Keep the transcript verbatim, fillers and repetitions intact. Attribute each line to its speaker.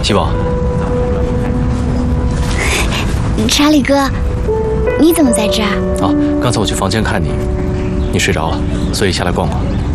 Speaker 1: 希望。
Speaker 2: 查理哥，你怎么在这儿？
Speaker 1: 啊，刚才我去房间看你，你睡着了，所以下来逛逛。